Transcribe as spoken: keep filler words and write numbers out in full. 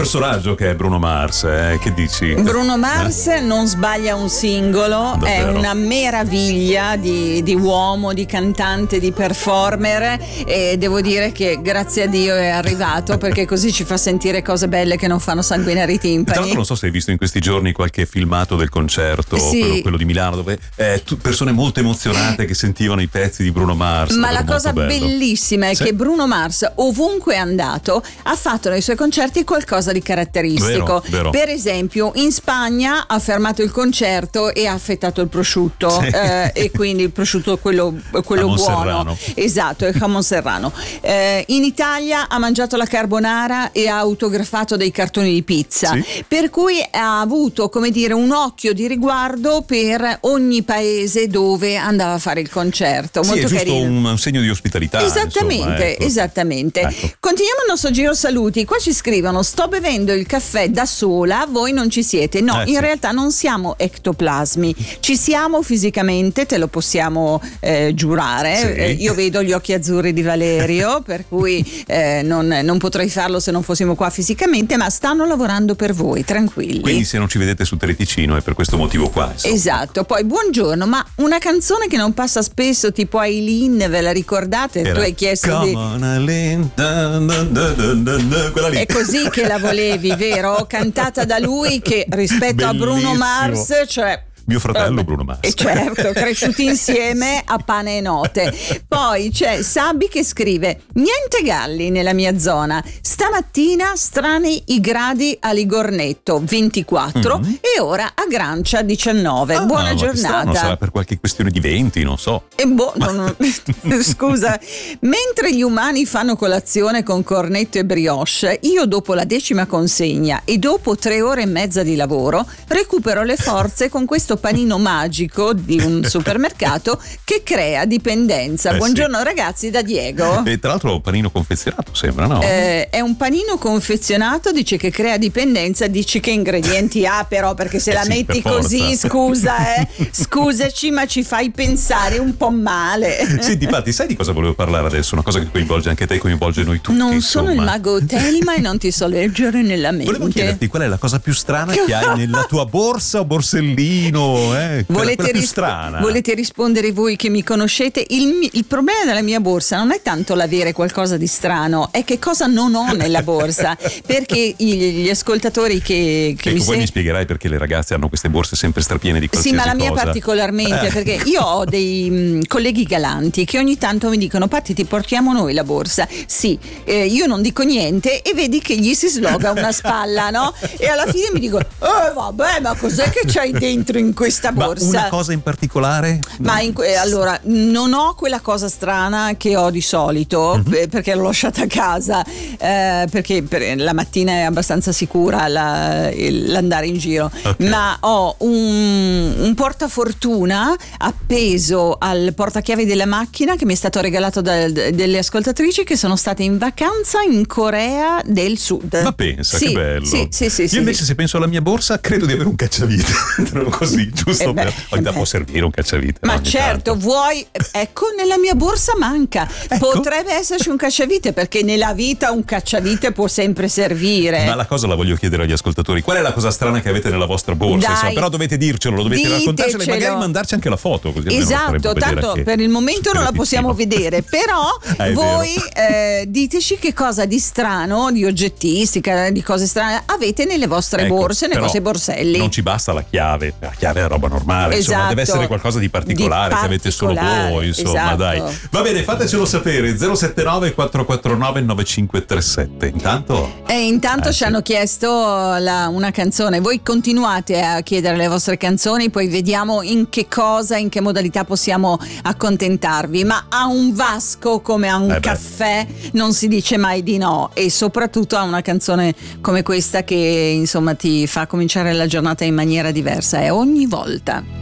personaggio che è Bruno Mars, eh? Che dici? Bruno Mars eh? non sbaglia un singolo, davvero? È una meraviglia di, di uomo, di cantante, di performer, e devo dire che grazie a Dio è arrivato, perché così ci fa sentire cose belle che non fanno sanguinare i timpani. Tra l'altro non so se hai visto in questi giorni qualche filmato del concerto, sì. quello, quello di Milano, dove eh, tu, persone molto emozionate che sentivano i pezzi di Bruno Mars. Ma la cosa bellissima è sì. che Bruno Mars, ovunque è andato, ha fatto nei suoi concerti qualcosa di caratteristico. Vero, vero. Per esempio in Spagna ha fermato il concerto e ha affettato il prosciutto, sì. eh, e quindi il prosciutto quello, quello buono serrano. Esatto, il jamon serrano. eh, in Italia ha mangiato la carbonara e ha autografato dei cartoni di pizza, sì. per cui ha avuto, come dire, un occhio di riguardo per ogni paese dove andava a fare il concerto. Sì, molto è giusto carino. Un segno di ospitalità. Esattamente, insomma, ecco. esattamente. Ecco. Continuiamo il nostro giro saluti. Qua ci scrivono: sto bevendo il caffè da sola, voi non ci siete. No, eh, in sì. realtà non siamo ectoplasmi, ci siamo fisicamente, te lo possiamo eh, giurare. Sì. Eh, io vedo gli occhi azzurri di Valerio, per cui eh, non, non potrei farlo se non fossimo qua fisicamente, ma stanno lavorando per voi, tranquilli. Quindi se non ci vedete su Teleticino è per questo motivo qua, insomma. Esatto. Poi buongiorno, ma una canzone che non passa spesso, tipo Aileen, ve la ricordate? Era Tu hai chiesto Come di... on, Aileen, da, da, da, da, da, quella lì. È così che la volevi, vero? Cantata da lui, che rispetto a Bruno Mars, cioè mio fratello Bruno Mars. E certo, cresciuti insieme a pane e note. Poi c'è Sabi che scrive: niente galli nella mia zona, stamattina strani i gradi a Ligornetto ventiquattro, mm-hmm. e ora a Grancia diciannove. Ah, buona ma giornata. Non sarà per qualche questione di venti, non so. E boh, non, scusa, mentre gli umani fanno colazione con cornetto e brioche, io dopo la decima consegna e dopo tre ore e mezza di lavoro recupero le forze con questo panino magico di un supermercato che crea dipendenza. Eh, buongiorno sì. ragazzi, da Diego. E tra l'altro panino confezionato sembra, no? Eh, è un panino confezionato, dice che crea dipendenza, dici che ingredienti ha però, perché se eh la sì, metti così, scusa eh, scusaci, ma ci fai pensare un po' male. Senti, infatti, sai di cosa volevo parlare adesso? Una cosa che coinvolge anche te, coinvolge noi tutti. Non insomma. sono il mago Telma e non ti so leggere nella mente. Volevo chiederti qual è la cosa più strana che hai nella tua borsa o borsellino. Eh, volete, quella più risp- strana. volete rispondere voi che mi conoscete? Il, il problema della mia borsa non è tanto l'avere qualcosa di strano, è che cosa non ho nella borsa. Perché gli, gli ascoltatori che, che ecco, mi poi se- mi spiegherai perché le ragazze hanno queste borse sempre strapiene di qualsiasi Sì, ma la mia cosa. particolarmente, eh. perché io ho dei mh, colleghi galanti che ogni tanto mi dicono: Patti, ti portiamo noi la borsa? Sì, eh, io non dico niente e vedi che gli si sloga una spalla, no? E alla fine mi dico: eh vabbè, ma cos'è che c'hai dentro in questa borsa? Ma una cosa in particolare? Ma in, eh, allora non ho quella cosa strana che ho di solito, mm-hmm. eh, perché l'ho lasciata a casa, eh, perché per, la mattina è abbastanza sicura la, l'andare in giro, okay. Ma ho un, un portafortuna appeso al portachiavi della macchina che mi è stato regalato da, da, delle ascoltatrici che sono state in vacanza in Corea del Sud. Ma pensa, sì, che bello. Sì, sì, sì, io sì, invece sì. se penso alla mia borsa credo di avere un cacciavite. Così, giusto? Eh beh, per... ogni tanto può servire un cacciavite. Ma ogni certo, tanto. vuoi? Ecco, nella mia borsa manca. Ecco. Potrebbe esserci un cacciavite, perché nella vita un cacciavite può sempre servire. Ma la cosa la voglio chiedere agli ascoltatori: qual è la cosa strana che avete nella vostra borsa? Dai, insomma, però dovete dircelo, lo dovete raccontarcelo e magari mandarci anche la foto, così esatto, tanto che... per il momento non la possiamo vedere, però ah, voi eh, diteci che cosa di strano, di oggettistica, di cose strane avete nelle vostre ecco, borse, nei vostri borselli. Non ci basta la chiave, la chiave è roba normale, esatto. insomma, deve essere qualcosa di particolare, di che avete solo voi, insomma, esatto. dai. Va bene, fatecelo sapere. zero sette nove quattro quattro nove nove cinque tre sette. Intanto E intanto eh, ci sì. hanno chiesto la, una canzone. Voi continuate a chiedere le vostre canzoni, poi vediamo in che cosa, in che modalità possiamo accontentarvi. Ma a un vasco come a un eh caffè non si dice mai di no, e soprattutto a una canzone come questa che insomma ti fa cominciare la giornata in maniera diversa, è ogni volta.